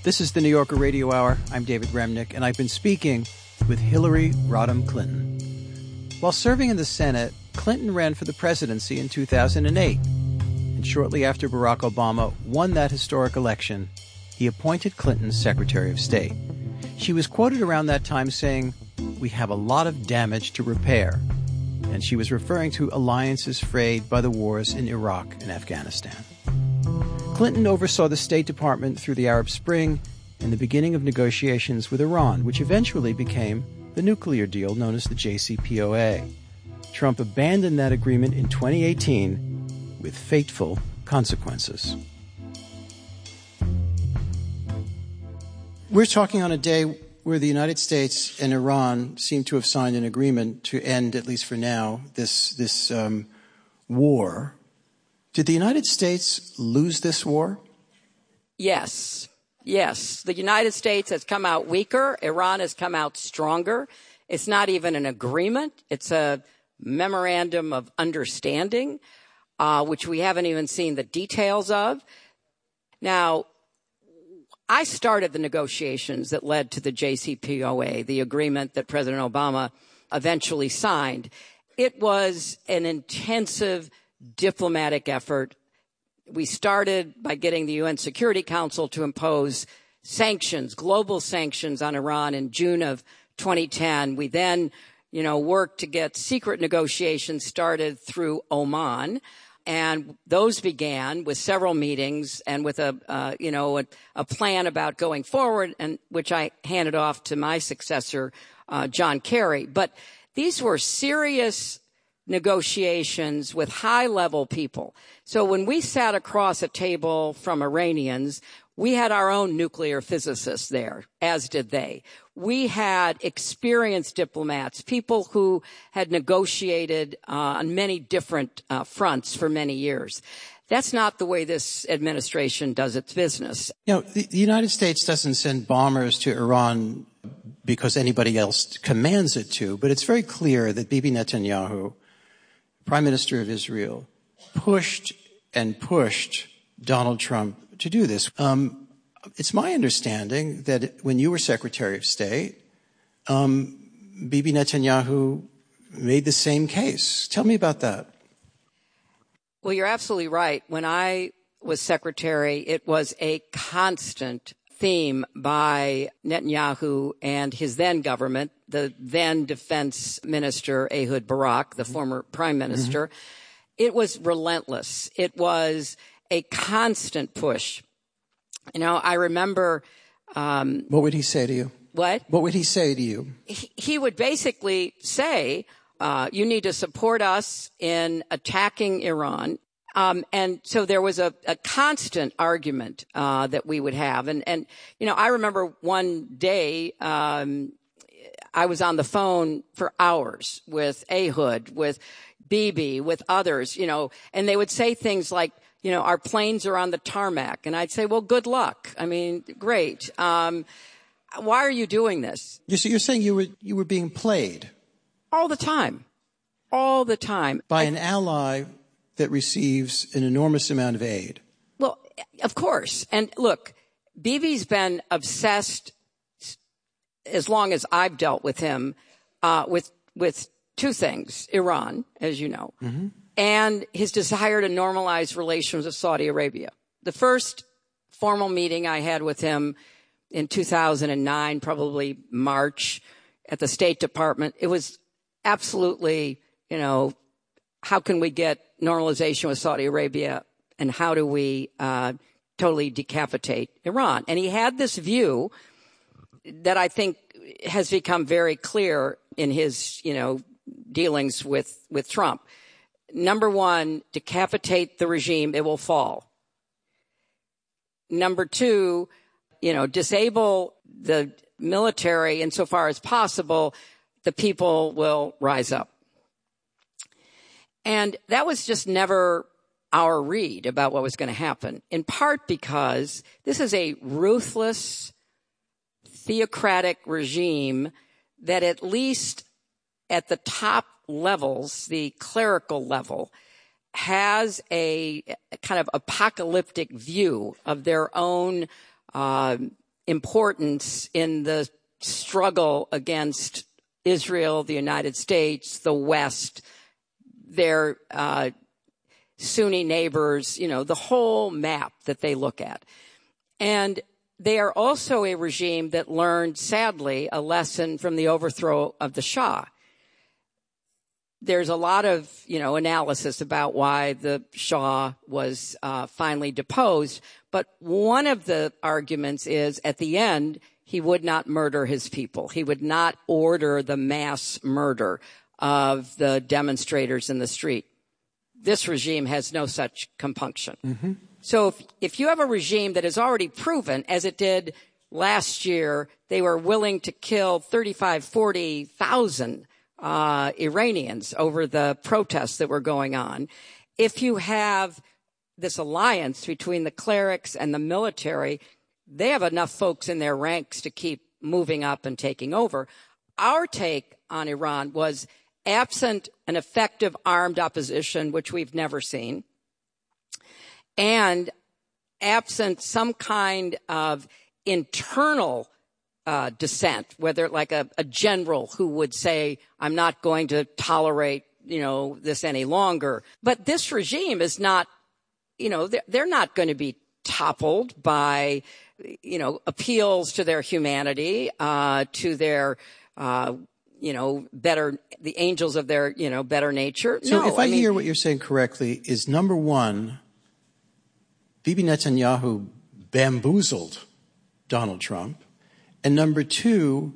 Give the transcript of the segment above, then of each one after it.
This is the New Yorker Radio Hour. I'm David Remnick, and I've been speaking with Hillary Rodham Clinton. While serving in the Senate, Clinton ran for the presidency in 2008. And shortly after Barack Obama won that historic election, he appointed Clinton Secretary of State. She was quoted around that time saying, "We have a lot of damage to repair." And she was referring to alliances frayed by the wars in Iraq and Afghanistan. Clinton oversaw the State Department through the Arab Spring and the beginning of negotiations with Iran, which eventually became the nuclear deal known as the JCPOA. Trump abandoned that agreement in 2018 with fateful consequences. We're talking on a day where the United States and Iran seem to have signed an agreement to end, at least for now, this war. Did the United States lose this war? Yes. The United States has come out weaker. Iran has come out stronger. It's not even an agreement. It's a memorandum of understanding, which we haven't even seen the details of. Now, I started the negotiations that led to the JCPOA, the agreement that President Obama eventually signed. It was an intensive diplomatic effort. We started by getting the UN Security Council to impose sanctions, global sanctions on Iran in June of 2010. We then, worked to get secret negotiations started through Oman. And those began with several meetings and with a plan about going forward, and which I handed off to my successor, John Kerry. But these were serious negotiations with high-level people. So when we sat across a table from Iranians, we had our own nuclear physicists there, as did they. We had experienced diplomats, people who had negotiated on many different fronts for many years. That's not the way this administration does its business. The United States doesn't send bombers to Iran because anybody else commands it to, but it's very clear that Bibi Netanyahu, Prime Minister of Israel, pushed Donald Trump to do this. It's my understanding that when you were Secretary of State, Bibi Netanyahu made the same case. Tell me about that. Well, you're absolutely right. When I was secretary, it was a constant theme by Netanyahu and his then government, the then defense minister Ehud Barak, the former prime minister. It was relentless. It was a constant push. I remember... what would he say to you? What? What would he say to you? He would basically say, you need to support us in attacking Iran. And so there was a constant argument that we would have. And I remember one day I was on the phone for hours with Ehud, with Bibi, with others, and they would say things like, our planes are on the tarmac. And I'd say, well, good luck. I mean, great. Why are you doing this? You're saying you were being played. All the time. All the time. By an ally that receives an enormous amount of aid. Well, of course. And look, Bibi's been obsessed as long as I've dealt with him, with two things: Iran, as you know, and his desire to normalize relations with Saudi Arabia. The first formal meeting I had with him in 2009, probably March, at the State Department, it was absolutely, how can we get normalization with Saudi Arabia, and how do we totally decapitate Iran? And he had this view that I think has become very clear in his, dealings with Trump. Number one, decapitate the regime, it will fall. Number two, disable the military insofar as possible, the people will rise up. And that was just never our read about what was going to happen, in part because this is a ruthless, theocratic regime that, at least at the top levels, the clerical level, has a kind of apocalyptic view of their own importance in the struggle against Israel, the United States, the West, their Sunni neighbors, the whole map that they look at. And they are also a regime that learned, sadly, a lesson from the overthrow of the Shah. There's a lot of, analysis about why the Shah was finally deposed. But one of the arguments is, at the end, he would not murder his people. He would not order the mass murder of the demonstrators in the street. This regime has no such compunction. Mm-hmm. So if you have a regime that has already proven, as it did last year, they were willing to kill 40,000 Iranians over the protests that were going on. If you have this alliance between the clerics and the military, they have enough folks in their ranks to keep moving up and taking over. Our take on Iran was, absent an effective armed opposition, which we've never seen, and absent some kind of internal dissent, whether like a general who would say, I'm not going to tolerate, this any longer. But this regime is not, they're not going to be toppled by, appeals to their humanity, to their, better, the angels of their, better nature. So if I hear what you're saying correctly, is number one, Bibi Netanyahu bamboozled Donald Trump. And number two,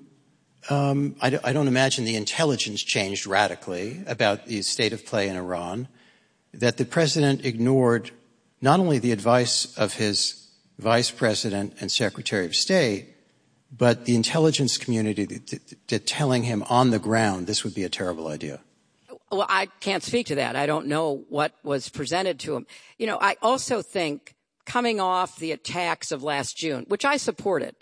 I don't imagine the intelligence changed radically about the state of play in Iran, that the president ignored not only the advice of his vice president and secretary of state, but the intelligence community that telling him on the ground this would be a terrible idea. Well, I can't speak to that. I don't know what was presented to him. I also think, coming off the attacks of last June, which I supported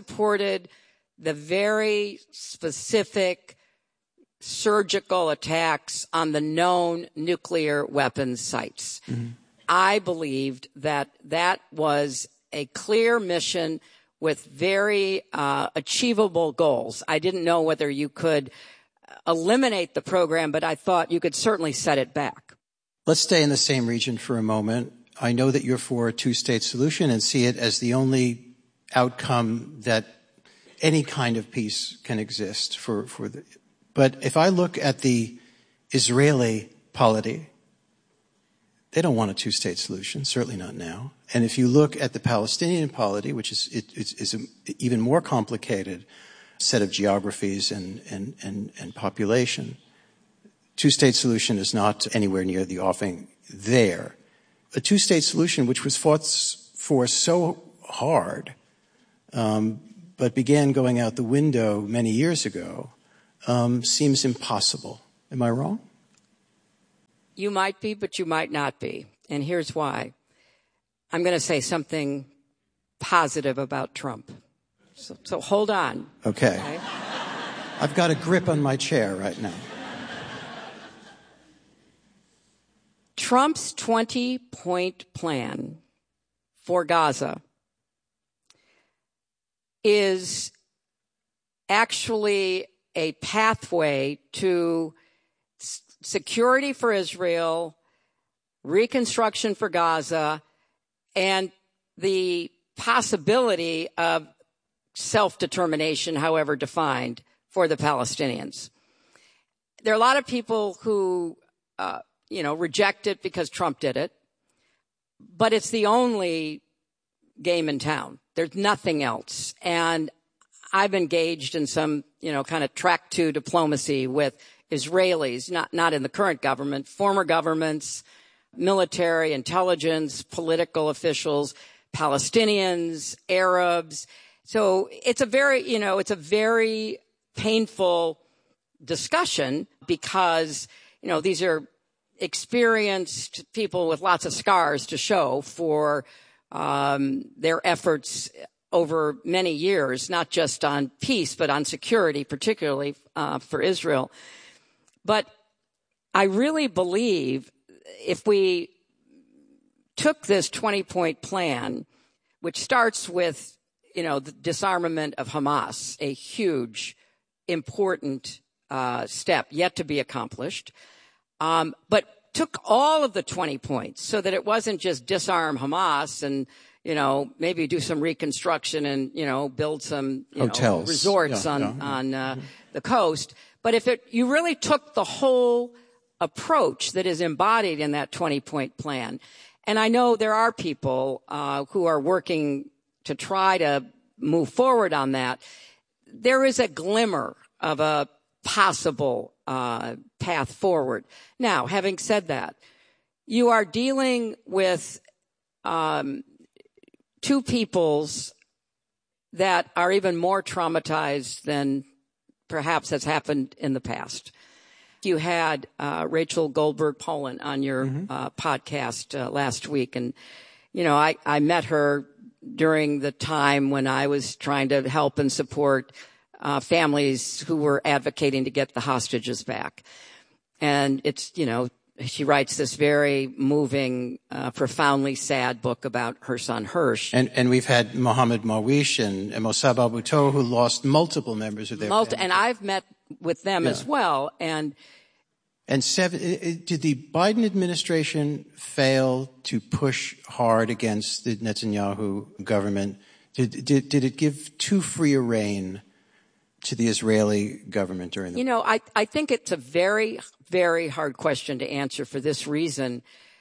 the very specific surgical attacks on the known nuclear weapons sites. Mm-hmm. I believed that was a clear mission with very achievable goals. I didn't know whether you could eliminate the program, but I thought you could certainly set it back. Let's stay in the same region for a moment. I know that you're for a two-state solution and see it as the only outcome that any kind of peace can exist but if I look at the Israeli polity, they don't want a two-state solution, certainly not now. And if you look at the Palestinian polity, which is an even more complicated set of geographies and population, two-state solution is not anywhere near the offing there. A two-state solution, which was fought for so hard, but began going out the window many years ago, seems impossible. Am I wrong? You might be, but you might not be. And here's why. I'm going to say something positive about Trump. So hold on. Okay. I've got a grip on my chair right now. Trump's 20-point plan for Gaza is actually a pathway to security for Israel, reconstruction for Gaza, and the possibility of self-determination, however defined, for the Palestinians. There are a lot of people who, reject it because Trump did it, but it's the only game in town. There's nothing else. And I've engaged in some, kind of track two diplomacy with Israelis, not in the current government, former governments, military, intelligence, political officials, Palestinians, Arabs. So it's a very painful discussion because, these are experienced people with lots of scars to show for their efforts over many years, not just on peace, but on security, particularly for Israel. But I really believe if we took this 20-point plan, which starts with, the disarmament of Hamas, a huge, important step yet to be accomplished, but took all of the 20 points so that it wasn't just disarm Hamas and, maybe do some reconstruction and, build some hotels, resorts on the coast. But you really took the whole approach that is embodied in that 20-point plan. And I know there are people who are working to try to move forward on that. There is a glimmer of a possible path forward. Now, having said that, you are dealing with two peoples that are even more traumatized than perhaps has happened in the past. You had Rachel Goldberg-Polin on your podcast last week, and I met her during the time when I was trying to help and support families who were advocating to get the hostages back. And it's, she writes this very moving, profoundly sad book about her son Hirsch. And we've had Mohammed Mawish and Mossab Abu Toh, who lost multiple members of their family. And I've met with them as well. And did the Biden administration fail to push hard against the Netanyahu government? Did it give too free a rein to the Israeli government during the I think it's a very, very hard question to answer for this reason.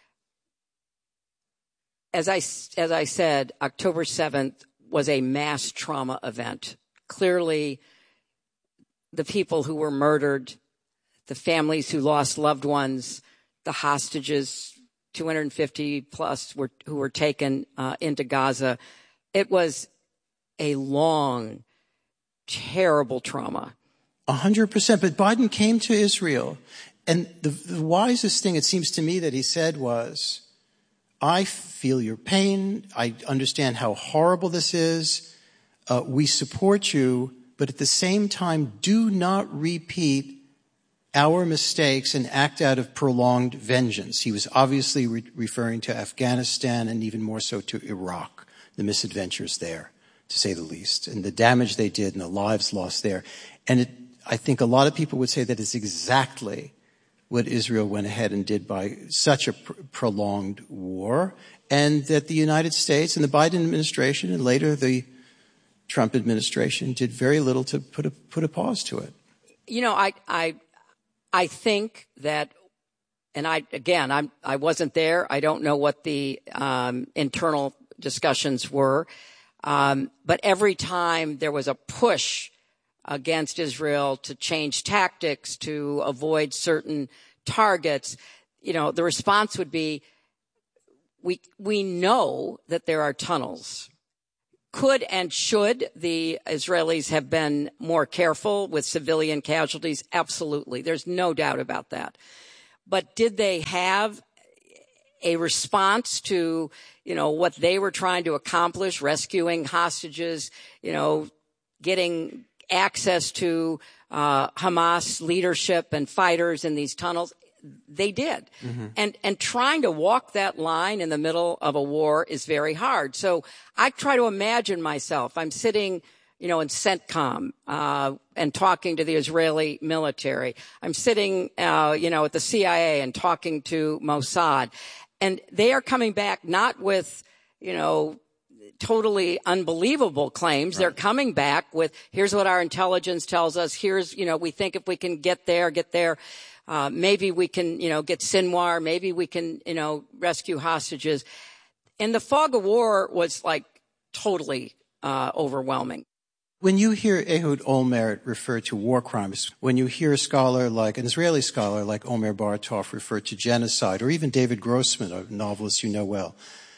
As I said, October 7th was a mass trauma event. Clearly, the people who were murdered, the families who lost loved ones, the hostages, 250 plus who were taken into Gaza. It was a long, terrible trauma. 100%. But Biden came to Israel, and the wisest thing, it seems to me, that he said was, I feel your pain. I understand how horrible this is. We support you, but at the same time, do not repeat our mistakes and act out of prolonged vengeance. He was obviously referring to Afghanistan and even more so to Iraq, the misadventures there, to say the least, and the damage they did and the lives lost there. And I think a lot of people would say that is exactly what Israel went ahead and did by such a prolonged war, and that the United States and the Biden administration and later the Trump administration did very little to put a pause to it. I think that, and I wasn't there. I don't know what the internal discussions were. But every time there was a push against Israel to change tactics, to avoid certain targets, the response would be, we know that there are tunnels. Could and should the Israelis have been more careful with civilian casualties? Absolutely. There's no doubt about that. But did they have a response to, what they were trying to accomplish, rescuing hostages, getting access to Hamas leadership and fighters in these tunnels? They did. Mm-hmm. And trying to walk that line in the middle of a war is very hard. So I try to imagine myself. I'm sitting, in CENTCOM, and talking to the Israeli military. I'm sitting, at the CIA and talking to Mossad. And they are coming back not with, totally unbelievable claims. Right. They're coming back with, here's what our intelligence tells us. Here's, we think if we can get there. Maybe we can, get Sinwar. Maybe we can, rescue hostages. And the fog of war was totally overwhelming. When you hear Ehud Olmert refer to war crimes, when you hear an Israeli scholar like Omer Baratov refer to genocide, or even David Grossman, a novelist you know well,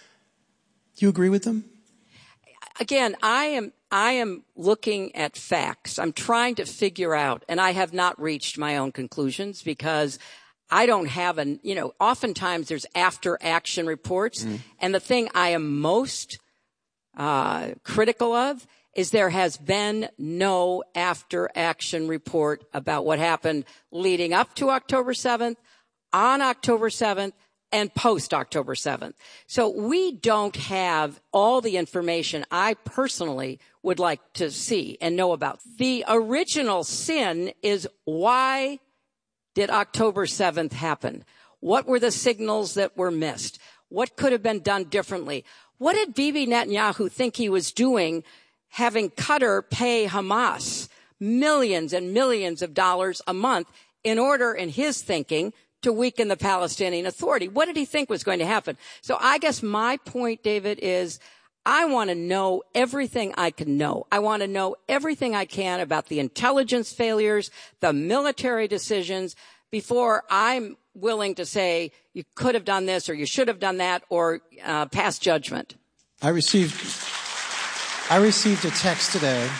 do you agree with them? Again, I am looking at facts. I'm trying to figure out, and I have not reached my own conclusions because I don't have oftentimes there's after action reports. Mm. And the thing I am most critical of is there has been no after action report about what happened leading up to October 7th, on October 7th, and post October 7th. So we don't have all the information I personally would like to see and know about. The original sin is, why did October 7th happen? What were the signals that were missed? What could have been done differently? What did Bibi Netanyahu think he was doing, having Qatar pay Hamas millions and millions of dollars a month in order, in his thinking, to weaken the Palestinian Authority? What did he think was going to happen? So I guess my point, David, is I want to know everything I can know. I want to know everything I can about the intelligence failures, the military decisions, before I'm willing to say you could have done this or you should have done that, or pass judgment. I received a text today.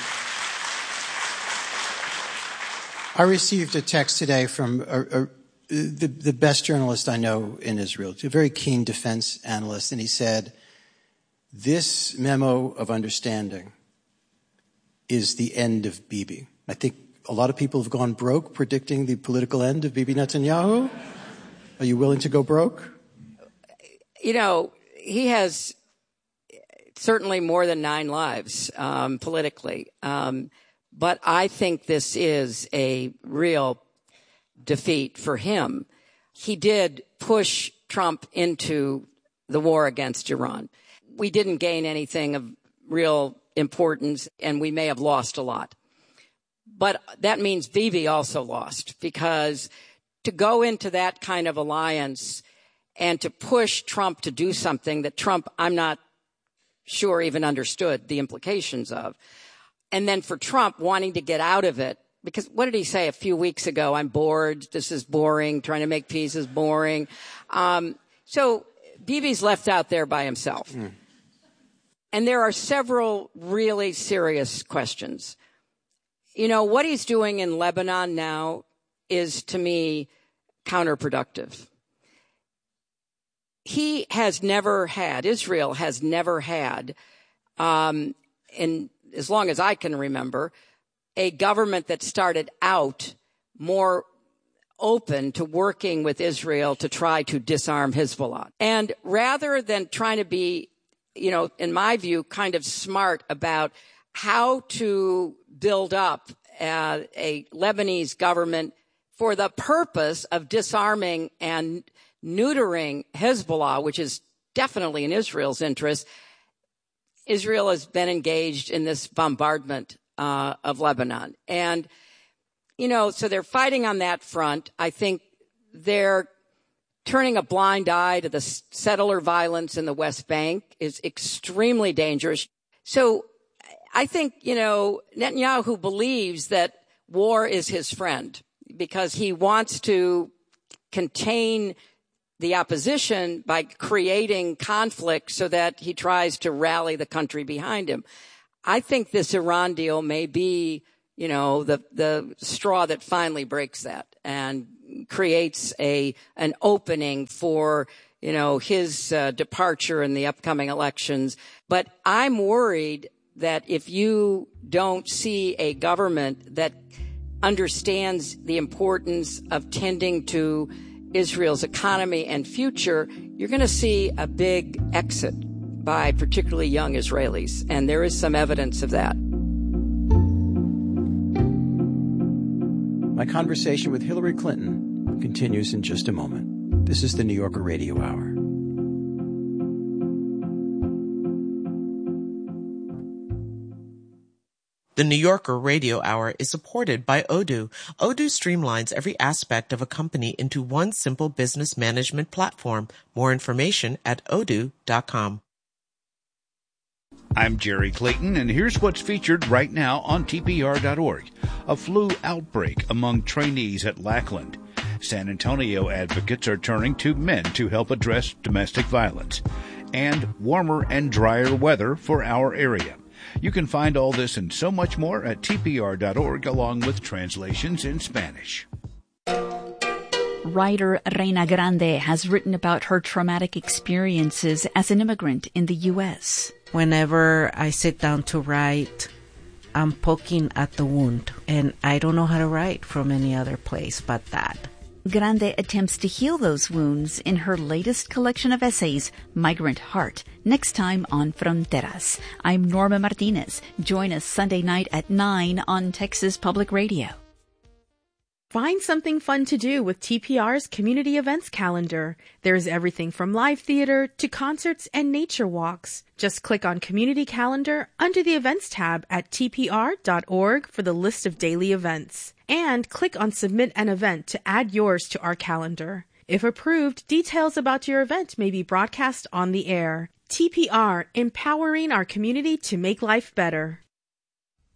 I received a text today from the best journalist I know in Israel, a very keen defense analyst, and he said, this memo of understanding is the end of Bibi. I think a lot of people have gone broke predicting the political end of Bibi Netanyahu. Are you willing to go broke? You know, he has certainly more than 9 lives politically. But I think this is a real defeat for him. He did push Trump into the war against Iran. We didn't gain anything of real importance, and we may have lost a lot. But that means Bibi also lost, because to go into that kind of alliance and to push Trump to do something that Trump, I'm not sure, even understood the implications of, and then for Trump wanting to get out of it, because what did he say a few weeks ago? I'm bored. This is boring. Trying to make peace is boring. So Bibi's left out there by himself. And there are several really serious questions. You know, what he's doing in Lebanon now is, to me, counterproductive. Israel has never had, in as long as I can remember, a government that started out more open to working with Israel to try to disarm Hezbollah. And rather than trying to be, you know, in my view, kind of smart about how to build up a Lebanese government for the purpose of disarming and neutering Hezbollah, which is definitely in Israel's interest, Israel has been engaged in this bombardment of Lebanon. And, you know, so they're fighting on that front. I think they're turning a blind eye to the settler violence in the West Bank is extremely dangerous. So I think, you know, Netanyahu believes that war is his friend because he wants to contain the opposition by creating conflict so that he tries to rally the country behind him. I think this Iran deal may be, you know, the straw that finally breaks that and creates an opening for, you know, his departure in the upcoming elections. But I'm worried that if you don't see a government that understands the importance of tending to Israel's economy and future, you're going to see a big exit by particularly young Israelis. And there is some evidence of that. My conversation with Hillary Clinton continues in just a moment. This is the New Yorker Radio Hour. The New Yorker Radio Hour is supported by Odoo. Odoo streamlines every aspect of a company into one simple business management platform. More information at odoo.com. I'm Jerry Clayton, and here's what's featured right now on TPR.org. A flu outbreak among trainees at Lackland. San Antonio advocates are turning to men to help address domestic violence. And warmer and drier weather for our area. You can find all this and so much more at TPR.org, along with translations in Spanish. Writer Reina Grande has written about her traumatic experiences as an immigrant in the U.S. Whenever I sit down to write, I'm poking at the wound, and I don't know how to write from any other place but that. Grande attempts to heal those wounds in her latest collection of essays, Migrant Heart, next time on Fronteras. I'm Norma Martinez. Join us Sunday night at 9 on Texas Public Radio. Find something fun to do with TPR's community events calendar. There's everything from live theater to concerts and nature walks. Just click on Community Calendar under the Events tab at tpr.org for the list of daily events. And click on Submit an Event to add yours to our calendar. If approved, details about your event may be broadcast on the air. TPR, empowering our community to make life better.